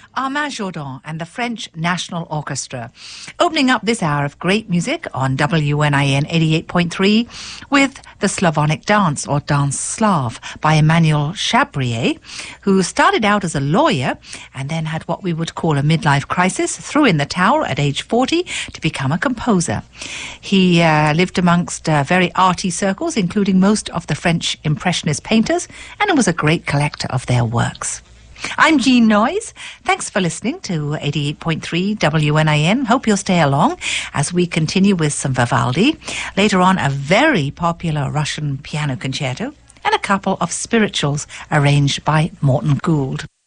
Armand Jourdan and the French National Orchestra, opening up this hour of great music on WNIN 88.3 with the Slavonic Dance, or Dance Slav, by Emmanuel Chabrier, who started out as a lawyer and then had what we would call a midlife crisis, threw in the towel at age 40 to become a composer. He lived amongst very arty circles, including most of the French Impressionist painters, and was a great collector of their works. I'm Jean Noyes. Thanks for listening to 88.3 WNIN. Hope you'll stay along as we continue with some Vivaldi. Later on, a very popular Russian piano concerto and a couple of spirituals arranged by Morton Gould.